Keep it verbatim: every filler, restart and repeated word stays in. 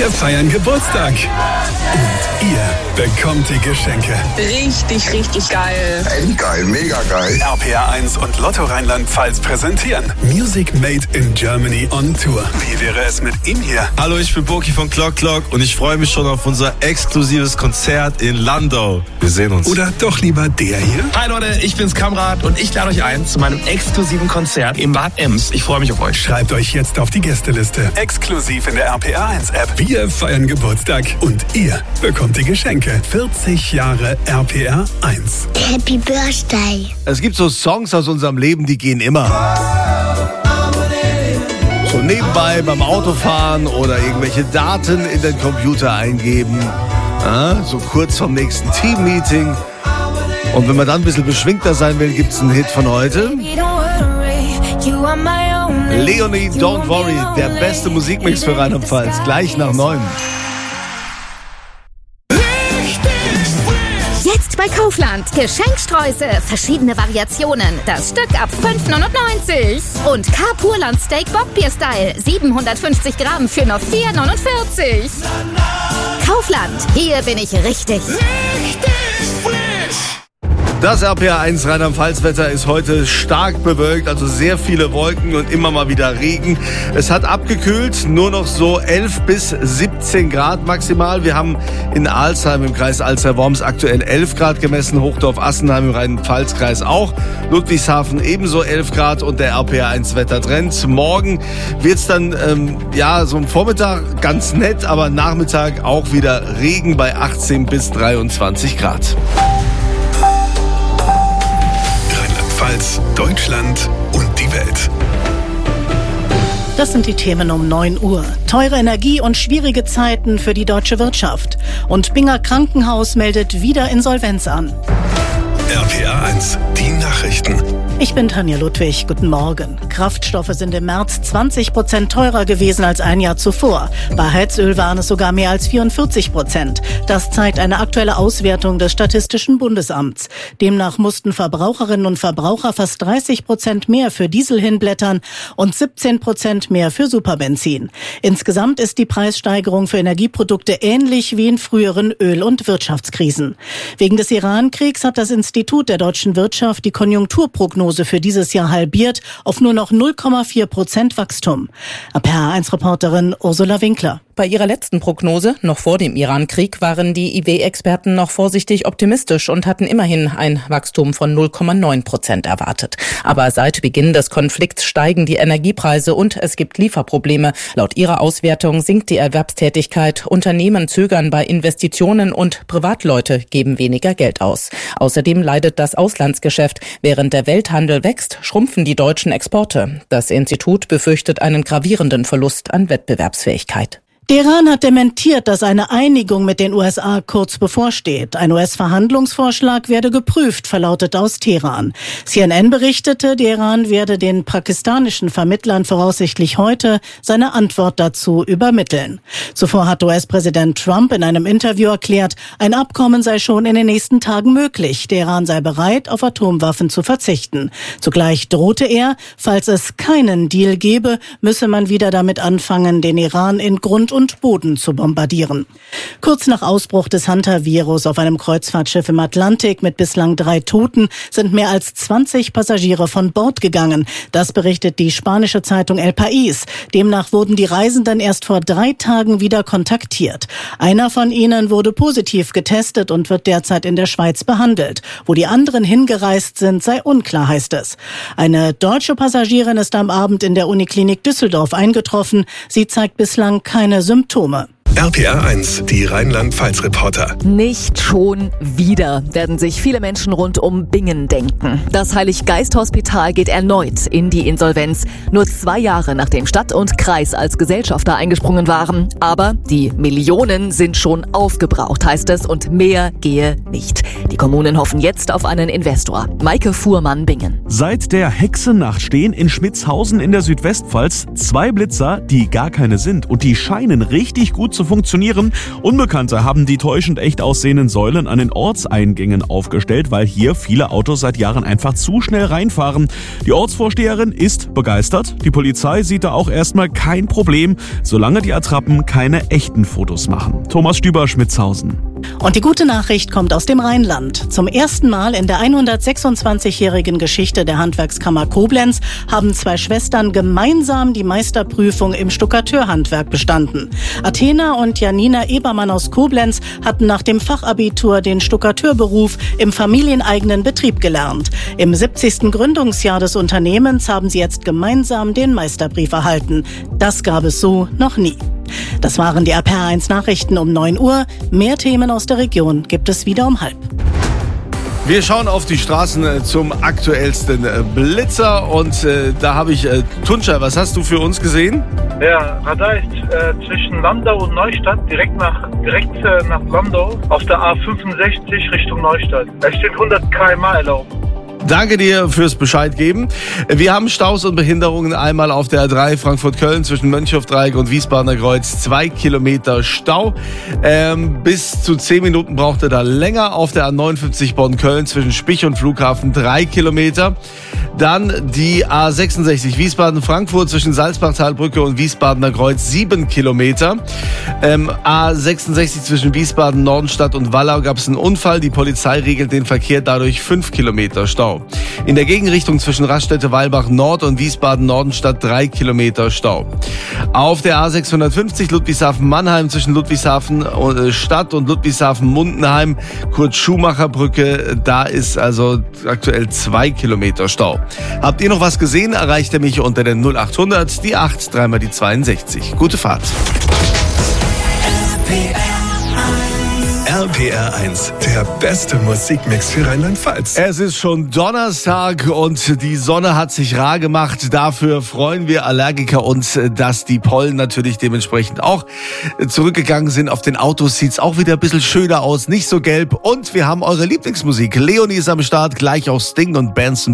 Wir feiern Geburtstag. Und ihr bekommt die Geschenke. Richtig, richtig geil. Echt geil, mega geil. R P R eins und Lotto Rheinland-Pfalz präsentieren Music Made in Germany on Tour. Wie wäre es mit ihm hier? Hallo, ich bin Boki von Clock Clock und ich freue mich schon auf unser exklusives Konzert in Landau. Wir sehen uns. Oder doch lieber der hier? Hi Leute, ich bin's Kamrat und ich lade euch ein zu meinem exklusiven Konzert im Bad Ems. Ich freue mich auf euch. Schreibt euch jetzt auf die Gästeliste. Exklusiv in der R P R eins App. Wir feiern Geburtstag und ihr bekommt die Geschenke. vierzig Jahre R P R eins. Happy Birthday. Es gibt so Songs aus unserem Leben, die gehen immer. So nebenbei beim Autofahren oder irgendwelche Daten in den Computer eingeben. Ja, so kurz vom nächsten Team-Meeting. Und wenn man dann ein bisschen beschwingter sein will, gibt es einen Hit von heute. Leonie, Don't Worry, der beste Musikmix für Rheinland-Pfalz, gleich nach neun. Jetzt bei Kaufland. Geschenksträuße, verschiedene Variationen. Das Stück ab fünf neunundneunzig. Und Carpurland Steak Bockbier-Style. siebenhundertfünfzig Gramm für nur vier neunundvierzig. Kaufland, hier bin ich richtig. Das R P R eins Rheinland-Pfalz-Wetter ist heute stark bewölkt, also sehr viele Wolken und immer mal wieder Regen. Es hat abgekühlt, nur noch so elf bis siebzehn Grad maximal. Wir haben in Alzheim im Kreis Alzey-Worms aktuell elf Grad gemessen, Hochdorf-Assenheim im Rhein-Pfalz-Kreis auch, Ludwigshafen ebenso elf Grad und der R P R eins Wettertrend. Morgen wird's dann, ähm, ja, so am Vormittag ganz nett, aber Nachmittag auch wieder Regen bei achtzehn bis dreiundzwanzig Grad. Rheinland-Pfalz, Deutschland und die Welt. Das sind die Themen um neun Uhr. Teure Energie und schwierige Zeiten für die deutsche Wirtschaft. Und Binger Krankenhaus meldet wieder Insolvenz an. R P R eins, die Nachrichten. Ich bin Tanja Ludwig. Guten Morgen. Kraftstoffe sind im März zwanzig Prozent teurer gewesen als ein Jahr zuvor. Bei Heizöl waren es sogar mehr als vierundvierzig Prozent. Das zeigt eine aktuelle Auswertung des Statistischen Bundesamts. Demnach mussten Verbraucherinnen und Verbraucher fast dreißig Prozent mehr für Diesel hinblättern und siebzehn Prozent mehr für Superbenzin. Insgesamt ist die Preissteigerung für Energieprodukte ähnlich wie in früheren Öl- und Wirtschaftskrisen. Wegen des Iran-Kriegs hat das Institut der deutschen Wirtschaft die Konjunkturprognose für dieses Jahr halbiert auf nur noch null Komma vier Prozent Wachstum. R P R eins Reporterin Ursula Winkler. Bei ihrer letzten Prognose, noch vor dem Iran-Krieg, waren die I W-Experten noch vorsichtig optimistisch und hatten immerhin ein Wachstum von null Komma neun Prozent erwartet. Aber seit Beginn des Konflikts steigen die Energiepreise und es gibt Lieferprobleme. Laut ihrer Auswertung sinkt die Erwerbstätigkeit, Unternehmen zögern bei Investitionen und Privatleute geben weniger Geld aus. Außerdem leidet das Auslandsgeschäft. Während der Welthandel wächst, schrumpfen die deutschen Exporte. Das Institut befürchtet einen gravierenden Verlust an Wettbewerbsfähigkeit. Der Iran hat dementiert, dass eine Einigung mit den U S A kurz bevorsteht. Ein U S-Verhandlungsvorschlag werde geprüft, verlautet aus Teheran. C N N berichtete, der Iran werde den pakistanischen Vermittlern voraussichtlich heute seine Antwort dazu übermitteln. Zuvor hat U S-Präsident Trump in einem Interview erklärt, ein Abkommen sei schon in den nächsten Tagen möglich. Der Iran sei bereit, auf Atomwaffen zu verzichten. Zugleich drohte er, falls es keinen Deal gebe, müsse man wieder damit anfangen, den Iran in Grund und Boden zu bombardieren. Kurz nach Ausbruch des Hunter-Virus auf einem Kreuzfahrtschiff im Atlantik mit bislang drei Toten sind mehr als zwanzig Passagiere von Bord gegangen. Das berichtet die spanische Zeitung El País. Demnach wurden die Reisenden erst vor drei Tagen wieder kontaktiert. Einer von ihnen wurde positiv getestet und wird derzeit in der Schweiz behandelt. Wo die anderen hingereist sind, sei unklar, heißt es. Eine deutsche Passagierin ist am Abend in der Uniklinik Düsseldorf eingetroffen. Sie zeigt bislang keine Symptome. R P R eins, die Rheinland-Pfalz-Reporter. Nicht schon wieder, werden sich viele Menschen rund um Bingen denken. Das Heilig-Geist-Hospital geht erneut in die Insolvenz. Nur zwei Jahre nachdem Stadt und Kreis als Gesellschafter eingesprungen waren. Aber die Millionen sind schon aufgebraucht, heißt es, und mehr gehe nicht. Die Kommunen hoffen jetzt auf einen Investor. Maike Fuhrmann, Bingen. Seit der Hexennacht stehen in Schmitzhausen in der Südwestpfalz zwei Blitzer, die gar keine sind. Und die scheinen richtig gut zu zu funktionieren. Unbekannte haben die täuschend echt aussehenden Säulen an den Ortseingängen aufgestellt, weil hier viele Autos seit Jahren einfach zu schnell reinfahren. Die Ortsvorsteherin ist begeistert. Die Polizei sieht da auch erstmal kein Problem, solange die Attrappen keine echten Fotos machen. Thomas Stüber-Schmitzhausen. Und die gute Nachricht kommt aus dem Rheinland. Zum ersten Mal in der hundertsechsundzwanzigjährigen Geschichte der Handwerkskammer Koblenz haben zwei Schwestern gemeinsam die Meisterprüfung im Stuckateurhandwerk bestanden. Athena und Janina Ebermann aus Koblenz hatten nach dem Fachabitur den Stuckateurberuf im familieneigenen Betrieb gelernt. Im siebzigsten Gründungsjahr des Unternehmens haben sie jetzt gemeinsam den Meisterbrief erhalten. Das gab es so noch nie. Das waren die R P R eins Nachrichten um neun Uhr. Mehr Themen aus der Region gibt es wieder um halb. Wir schauen auf die Straßen zum aktuellsten Blitzer und äh, da habe ich äh, Tunca, was hast du für uns gesehen? Ja, Radar ist äh, zwischen Landau und Neustadt, direkt nach direkt äh, nach Landau auf der A fünfundsechzig Richtung Neustadt. Es steht hundert Kilometer pro Stunde erlaubt. Danke dir fürs Bescheid geben. Wir haben Staus und Behinderungen einmal auf der A drei Frankfurt-Köln zwischen Mönchhofdreieck und Wiesbadener Kreuz. Zwei Kilometer Stau. Ähm, bis zu zehn Minuten braucht er da länger. Auf der A neunundfünfzig Bonn-Köln zwischen Spich und Flughafen drei Kilometer. Dann die A sechsundsechzig Wiesbaden-Frankfurt zwischen Salzbachtalbrücke und Wiesbadener Kreuz sieben Kilometer. Ähm, A sechsundsechzig zwischen Wiesbaden-Nordenstadt und Wallau gab es einen Unfall. Die Polizei regelt den Verkehr dadurch fünf Kilometer Stau. In der Gegenrichtung zwischen Raststätte-Weilbach Nord und Wiesbaden-Nordenstadt drei Kilometer Stau. Auf der A sechshundertfünfzig Ludwigshafen-Mannheim zwischen Ludwigshafen Stadt und Ludwigshafen-Mundenheim, Kurt-Schumacher-Brücke, da ist also aktuell zwei Kilometer Stau. Habt ihr noch was gesehen? Erreicht ihr mich unter der null achthundert, die acht, dreimal die zweiundsechzig. Gute Fahrt. R P R eins, der beste Musikmix für Rheinland-Pfalz. Es ist schon Donnerstag und die Sonne hat sich rar gemacht. Dafür freuen wir Allergiker uns, dass die Pollen natürlich dementsprechend auch zurückgegangen sind. Auf den Autos sieht's auch wieder ein bisschen schöner aus, nicht so gelb. Und wir haben eure Lieblingsmusik. Leonie ist am Start, gleich auch Sting und Benson.